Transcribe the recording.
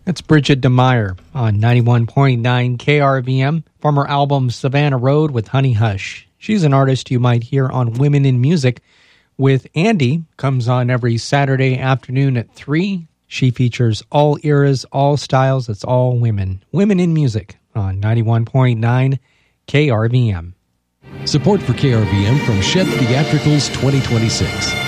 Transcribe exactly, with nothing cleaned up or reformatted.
That's Bridget DeMeyer on ninety-one point nine K R V M from her album Savannah Road with Honey Hush. She's an artist you might hear on Women in Music with Andy. Comes on every Saturday afternoon at three. She features all eras, all styles. It's all women. Women in Music on ninety-one point nine K R V M. Support for K R V M from Shep Theatricals twenty twenty-six.